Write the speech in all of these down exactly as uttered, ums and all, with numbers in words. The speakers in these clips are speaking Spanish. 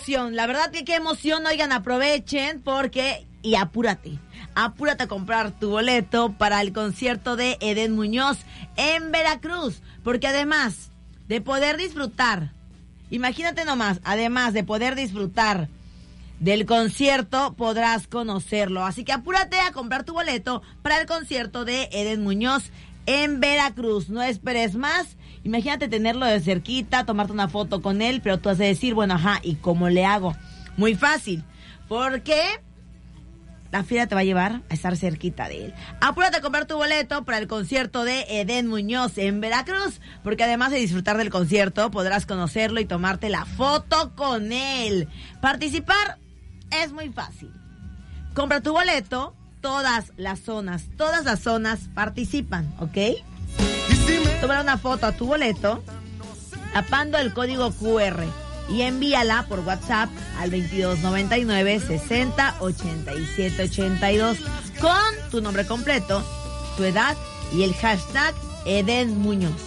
emoción, la verdad que qué emoción. Oigan, aprovechen porque, y apúrate, apúrate a comprar tu boleto para el concierto de Edén Muñoz en Veracruz, porque además de poder disfrutar, imagínate nomás, además de poder disfrutar del concierto, podrás conocerlo. Así que apúrate a comprar tu boleto para el concierto de Edén Muñoz en Veracruz. No esperes más. Imagínate tenerlo de cerquita, tomarte una foto con él, pero tú has de decir, bueno, ajá, ¿y cómo le hago? Muy fácil, porque la fila te va a llevar a estar cerquita de él. Apúrate a comprar tu boleto para el concierto de Edén Muñoz en Veracruz, porque además de disfrutar del concierto, podrás conocerlo y tomarte la foto con él. Participar es muy fácil. Compra tu boleto, todas las zonas, todas las zonas participan, ¿ok? Toma una foto a tu boleto, tapando el código cu erre y envíala por WhatsApp al veintidós noventa y nueve sesenta ochenta y siete ochenta y dos con tu nombre completo, tu edad y el hashtag Edén Muñoz.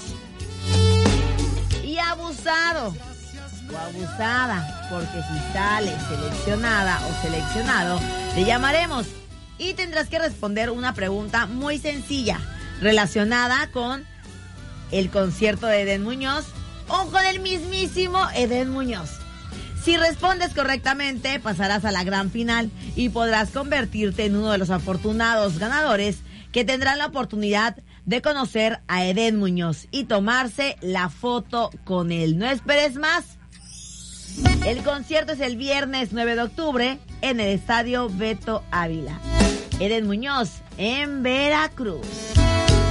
Y abusado o abusada, porque si sales seleccionada o seleccionado, te llamaremos y tendrás que responder una pregunta muy sencilla relacionada con el concierto de Edén Muñoz o con el mismísimo Edén Muñoz. Si respondes correctamente, pasarás a la gran final y podrás convertirte en uno de los afortunados ganadores que tendrán la oportunidad de conocer a Edén Muñoz y tomarse la foto con él. No esperes más. El concierto es el viernes nueve de octubre en el Estadio Beto Ávila. Edén Muñoz en Veracruz.